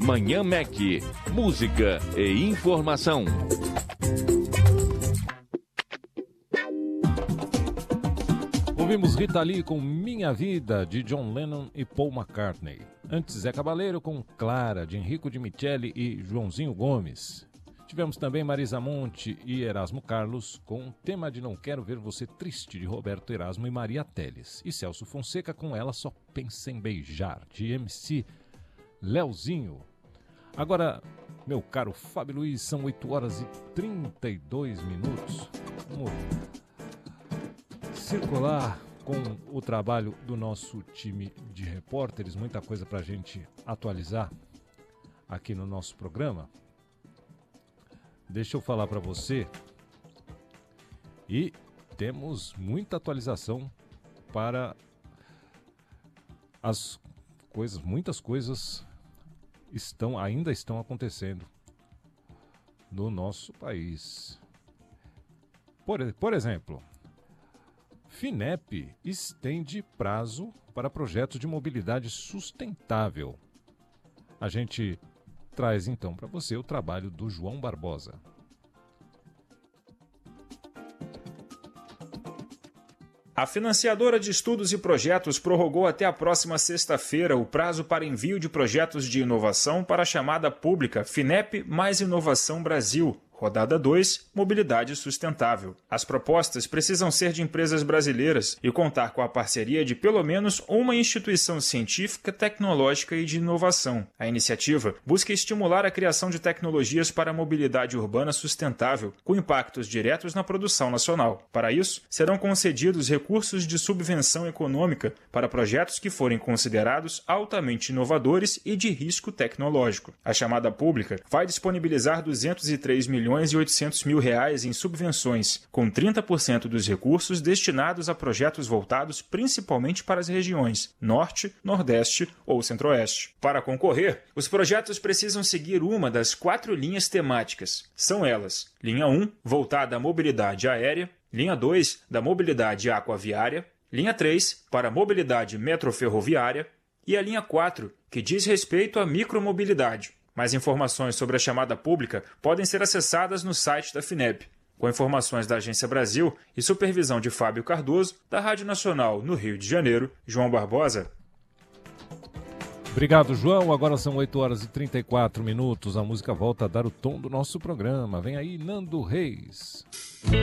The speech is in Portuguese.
Manhã Mac, música e informação. Ouvimos Rita Lee com Minha Vida, de John Lennon e Paul McCartney. Antes, Zé Cabaleiro com Clara, de Enrico de Micheli e Joãozinho Gomes. Tivemos também Marisa Monte e Erasmo Carlos com Tema de Não Quero Ver Você Triste, de Roberto Erasmo e Maria Teles. E Celso Fonseca com Ela Só Pensa em Beijar, de MC Leozinho. Agora, meu caro Fábio Luiz, são 8 horas e 32 minutos. Vamos circular com o trabalho do nosso time de repórteres, muita coisa para a gente atualizar aqui no nosso programa. Deixa eu falar para você, e temos muita atualização para as coisas, muitas coisas ainda estão acontecendo no nosso país. Por exemplo, FINEP estende prazo para projetos de mobilidade sustentável. A gente traz então para você o trabalho do João Barbosa. A financiadora de estudos e projetos prorrogou até a próxima sexta-feira o prazo para envio de projetos de inovação para a chamada pública FINEP Mais Inovação Brasil. Rodada 2, Mobilidade Sustentável. As propostas precisam ser de empresas brasileiras e contar com a parceria de pelo menos uma instituição científica, tecnológica e de inovação. A iniciativa busca estimular a criação de tecnologias para a mobilidade urbana sustentável, com impactos diretos na produção nacional. Para isso, serão concedidos recursos de subvenção econômica para projetos que forem considerados altamente inovadores e de risco tecnológico. A chamada pública vai disponibilizar 203 milhões e 800 mil reais em subvenções, com 30% dos recursos destinados a projetos voltados principalmente para as regiões Norte, Nordeste ou Centro-Oeste. Para concorrer, os projetos precisam seguir uma das 4 linhas temáticas. São elas: linha 1, voltada à mobilidade aérea; linha 2, da mobilidade aquaviária; linha 3, para a mobilidade metroferroviária; e a linha 4, que diz respeito à micromobilidade. Mais informações sobre a chamada pública podem ser acessadas no site da FINEP. Com informações da Agência Brasil e supervisão de Fábio Cardoso, da Rádio Nacional no Rio de Janeiro, João Barbosa. Obrigado, João. Agora são 8 horas e 34 minutos. A música volta a dar o tom do nosso programa. Vem aí, Nando Reis.